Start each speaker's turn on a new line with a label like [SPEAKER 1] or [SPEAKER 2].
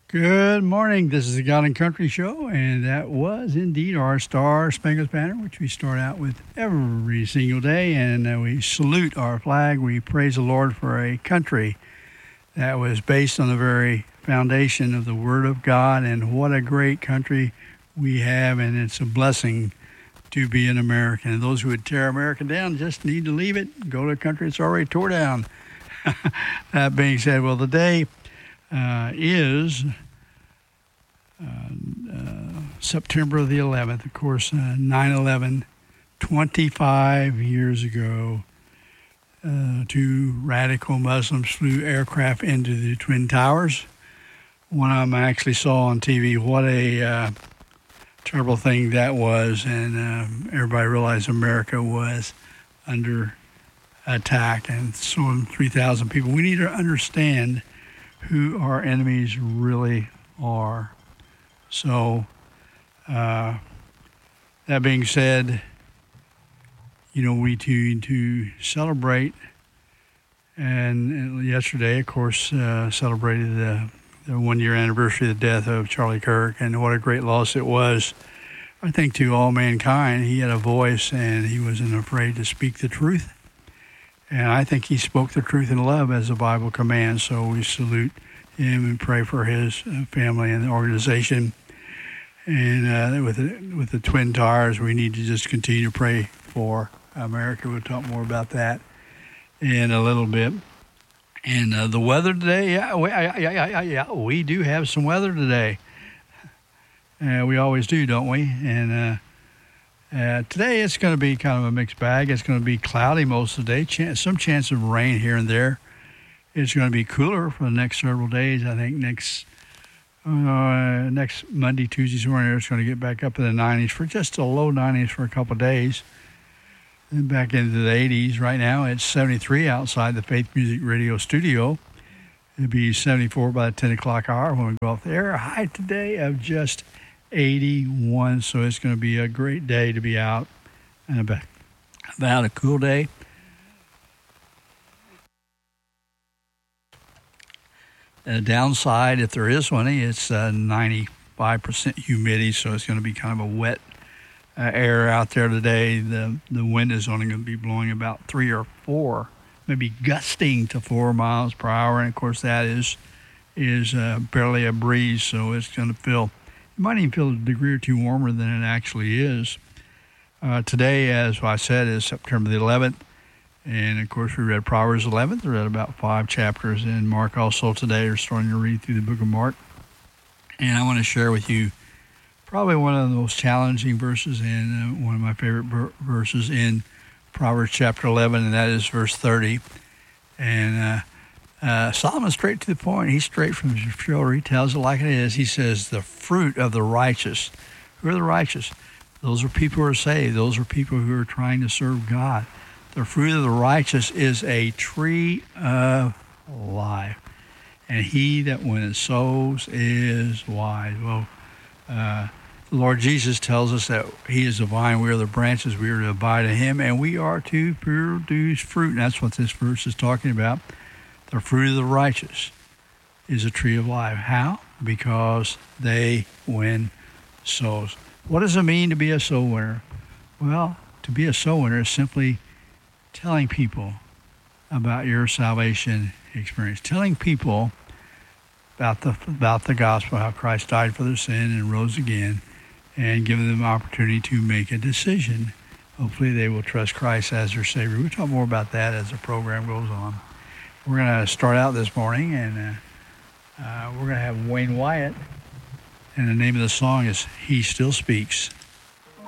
[SPEAKER 1] Good morning. This is the God and Country Show, and that was indeed our Star Spangled Banner, which we start out with every single day. And we salute our flag. We praise the Lord for a country that was based on the very foundation of the Word of God. And what a great country we have, and it's a blessing to be an American. And those who would tear America down just need to leave it, go to a country that's already tore down. That being said, well, the day is September the 11th. Of course, 9/11, 25 years ago, two radical Muslims flew aircraft into the Twin Towers. One of them I actually saw on TV. What a terrible thing that was, and everybody realized America was under attack, and so 3,000 people. We need to understand who our enemies really are. So, that being said, we to celebrate, and yesterday, of course, celebrated the 1-year anniversary of the death of Charlie Kirk, and what a great loss it was, I think, to all mankind. He had a voice, and he wasn't afraid to speak the truth. And I think he spoke the truth in love, as the Bible commands. So we salute him and pray for his family and the organization. And with the Twin Towers, we need to just continue to pray for America. We'll talk more about that in a little bit. And the weather today, we do have some weather today. We always do, don't we? And today it's going to be kind of a mixed bag. It's going to be cloudy most of the day. Some chance of rain here and there. It's going to be cooler for the next several days. I think next Monday, Tuesday morning, it's going to get back up in the 90s for just a low 90s for a couple of days. Then back into the 80s. Right now it's 73 outside the Faith Music Radio studio. It'll be 74 by the 10 o'clock hour when we go off the air. A high today of just 81, so it's going to be a great day to be out and about a cool day. Downside, if there is one, it's 95% humidity, so it's going to be kind of a wet air out there today. The wind is only going to be blowing about 3 or 4, maybe gusting to 4 miles per hour, and of course that is barely a breeze, so it's going to feel. You might even feel a degree or two warmer than it actually is. Today, as I said, is September the 11th. And, of course, we read Proverbs 11th. We read about 5 chapters in Mark also today. We're starting to read through the book of Mark. And I want to share with you probably one of the most challenging verses and one of my favorite verses in Proverbs chapter 11, and that is verse 30. And Solomon's straight to the point. He's straight from the shoulder. He tells it like it is. He says, the fruit of the righteous. Who are the righteous? Those are people who are saved. Those are people who are trying to serve God. The fruit of the righteous is a tree of life. And he that when it sows is wise. Well, the Lord Jesus tells us that he is the vine, we are the branches, we are to abide in him, and we are to produce fruit. And that's what this verse is talking about. The fruit of the righteous is a tree of life. How? Because they win souls. What does it mean to be a soul winner? Well, to be a soul winner is simply telling people about your salvation experience. Telling people about the gospel, how Christ died for their sin and rose again, and giving them an opportunity to make a decision. Hopefully they will trust Christ as their Savior. We'll talk more about that as the program goes on. We're going to start out this morning, and we're going to have Wayne Wyatt, and the name of the song is He Still Speaks.